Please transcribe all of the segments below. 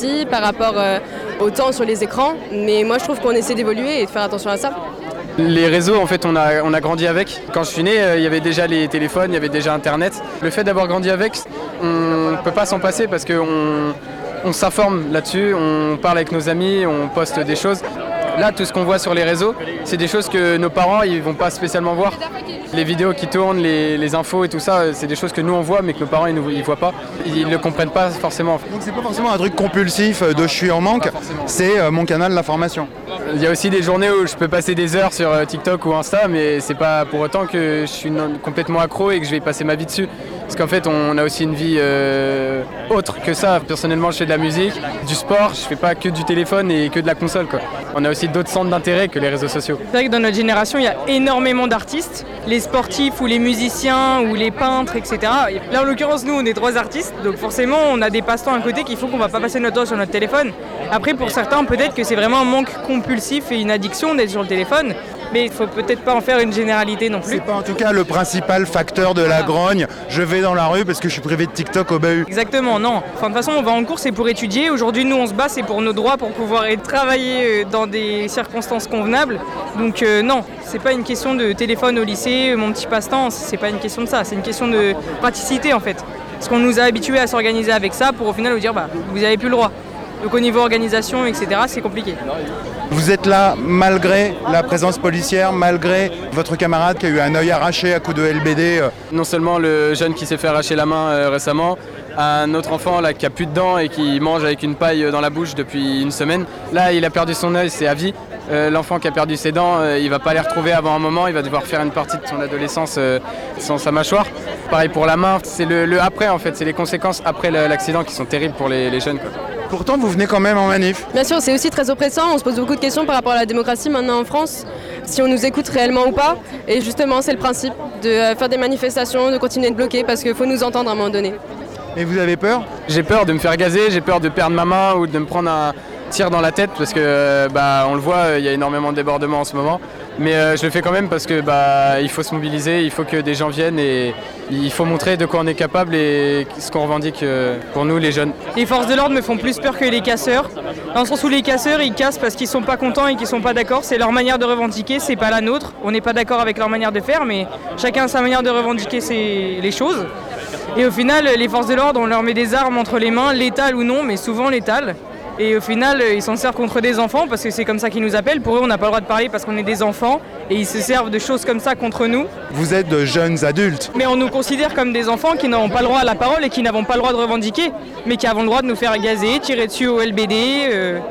aussi par rapport au temps sur les écrans. Mais moi, je trouve qu'on essaie d'évoluer et de faire attention à ça. Les réseaux, en fait, on a grandi avec. Quand je suis né, il y avait déjà les téléphones, il y avait déjà Internet. Le fait d'avoir grandi avec, on ne peut pas s'en passer parce qu'on s'informe là-dessus, on parle avec nos amis, on poste des choses. Là, tout ce qu'on voit sur les réseaux, c'est des choses que nos parents, ils vont pas spécialement voir. Les vidéos qui tournent, les infos et tout ça, c'est des choses que nous on voit, mais que nos parents ils voient pas. Ils le comprennent pas forcément. Donc c'est pas forcément un truc compulsif de je suis en manque, c'est mon canal d'information. Il y a aussi des journées où je peux passer des heures sur TikTok ou Insta, mais c'est pas pour autant que je suis complètement accro et que je vais y passer ma vie dessus. Parce qu'en fait, on a aussi une vie autre que ça. Personnellement, je fais de la musique, du sport, je fais pas que du téléphone et que de la console, quoi. On a aussi d'autres centres d'intérêt que les réseaux sociaux. C'est vrai que dans notre génération, il y a énormément d'artistes, les sportifs ou les musiciens ou les peintres, etc. Là, en l'occurrence, nous, on est 3 artistes, donc forcément, on a des passe-temps à côté qu'il faut qu'on va pas passer notre temps sur notre téléphone. Après, pour certains, peut-être que c'est vraiment un manque compulsif et une addiction d'être sur le téléphone, mais il faut peut-être pas en faire une généralité non plus. C'est pas en tout cas le principal facteur de la grogne. Je vais dans la rue parce que je suis privé de TikTok au bahut. Exactement, non. Enfin, de toute façon, on va en cours, c'est pour étudier. Aujourd'hui, nous, on se bat, c'est pour nos droits, pour pouvoir travailler dans des circonstances convenables. Donc non, c'est pas une question de téléphone au lycée, mon petit passe-temps, c'est pas une question de ça. C'est une question de praticité, en fait. Parce qu'on nous a habitués à s'organiser avec ça pour au final nous dire, bah, vous n'avez plus le droit. Donc au niveau organisation, etc., c'est compliqué. Vous êtes là malgré la présence policière, malgré votre camarade qui a eu un œil arraché à coup de LBD. Non seulement le jeune qui s'est fait arracher la main récemment, un autre enfant là, qui a plus de dents et qui mange avec une paille dans la bouche depuis une semaine. Là, il a perdu son œil, c'est à vie. L'enfant qui a perdu ses dents, il va pas les retrouver avant un moment, il va devoir faire une partie de son adolescence sans sa mâchoire. Pareil pour la main, c'est le après en fait, c'est les conséquences après l'accident qui sont terribles pour les jeunes, quoi. Pourtant, vous venez quand même en manif. Bien sûr, c'est aussi très oppressant. On se pose beaucoup de questions par rapport à la démocratie maintenant en France, si on nous écoute réellement ou pas. Et justement, c'est le principe de faire des manifestations, de continuer de bloquer, parce qu'il faut nous entendre à un moment donné. Et vous avez peur ? J'ai peur de me faire gazer, j'ai peur de perdre ma main ou de me prendre un tir dans la tête parce que on le voit, il y a énormément de débordements en ce moment. Mais je le fais quand même parce que il faut se mobiliser, il faut que des gens viennent et il faut montrer de quoi on est capable et ce qu'on revendique pour nous les jeunes. Les forces de l'ordre me font plus peur que les casseurs, dans le sens où les casseurs ils cassent parce qu'ils sont pas contents et qu'ils sont pas d'accord, c'est leur manière de revendiquer, c'est pas la nôtre. On n'est pas d'accord avec leur manière de faire, mais chacun a sa manière de revendiquer les choses. Et au final, les forces de l'ordre, on leur met des armes entre les mains, létales ou non, mais souvent létales. Et au final, ils s'en servent contre des enfants parce que c'est comme ça qu'ils nous appellent. Pour eux, on n'a pas le droit de parler parce qu'on est des enfants et ils se servent de choses comme ça contre nous. Vous êtes de jeunes adultes. Mais on nous considère comme des enfants qui n'ont pas le droit à la parole et qui n'avons pas le droit de revendiquer, mais qui avons le droit de nous faire gazer, tirer dessus au LBD,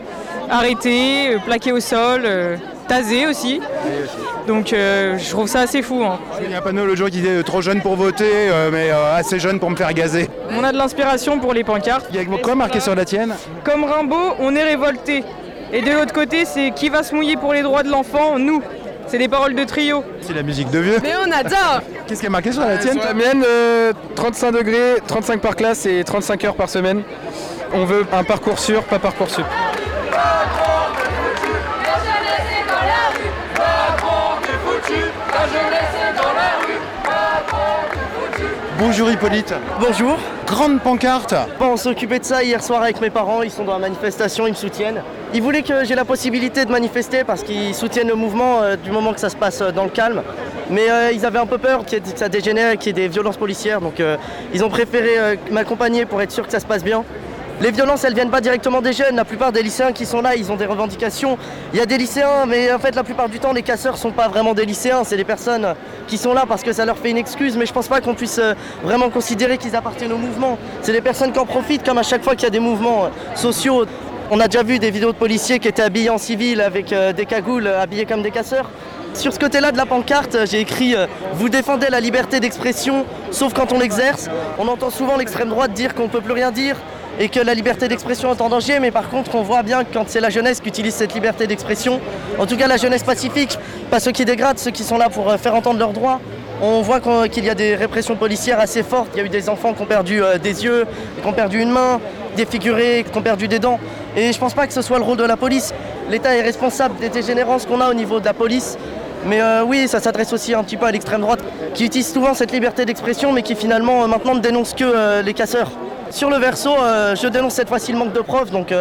arrêter, plaquer au sol, taser aussi. Donc je trouve ça assez fou. Hein. Il y a un panneau l'autre jour qui disait trop jeune pour voter, mais assez jeune pour me faire gazer. On a de l'inspiration pour les pancartes. Il y a quoi marqué sur la tienne ? Comme Rimbaud, on est révolté. Et de l'autre côté, c'est qui va se mouiller pour les droits de l'enfant ? Nous. C'est des paroles de trio. C'est la musique de vieux. Mais on adore. Qu'est-ce qui est marqué sur la tienne ? Sur la mienne, 35 degrés, 35 par classe et 35 heures par semaine. On veut un parcours sûr, pas Parcoursup. Bonjour Hippolyte. Bonjour. Grande pancarte. Bon, on s'est occupé de ça hier soir avec mes parents, ils sont dans la manifestation, ils me soutiennent. Ils voulaient que j'ai la possibilité de manifester parce qu'ils soutiennent le mouvement du moment que ça se passe dans le calme. Mais ils avaient un peu peur que ça dégénère, qu'il y ait des violences policières, donc ils ont préféré m'accompagner pour être sûr que ça se passe bien. Les violences, elles viennent pas directement des jeunes. La plupart des lycéens qui sont là, ils ont des revendications. Il y a des lycéens, mais en fait, la plupart du temps, les casseurs sont pas vraiment des lycéens. C'est des personnes qui sont là parce que ça leur fait une excuse. Mais je pense pas qu'on puisse vraiment considérer qu'ils appartiennent au mouvement. C'est des personnes qui en profitent, comme à chaque fois qu'il y a des mouvements sociaux. On a déjà vu des vidéos de policiers qui étaient habillés en civil avec des cagoules, habillés comme des casseurs. Sur ce côté-là de la pancarte, j'ai écrit « Vous défendez la liberté d'expression, sauf quand on l'exerce ». On entend souvent l'extrême droite dire qu'on ne peut plus rien dire et que la liberté d'expression est en danger, mais par contre on voit bien que quand c'est la jeunesse qui utilise cette liberté d'expression, en tout cas la jeunesse pacifique, pas ceux qui dégradent, ceux qui sont là pour faire entendre leurs droits, on voit qu'il y a des répressions policières assez fortes. Il y a eu des enfants qui ont perdu des yeux, qui ont perdu une main, des figurés, qui ont perdu des dents. Et je pense pas que ce soit le rôle de la police. L'État est responsable des dégénérances qu'on a au niveau de la police. Mais oui, ça s'adresse aussi un petit peu à l'extrême droite, qui utilise souvent cette liberté d'expression, mais qui finalement maintenant ne dénonce que les casseurs. Sur le verso, je dénonce cette fois-ci le manque de profs, donc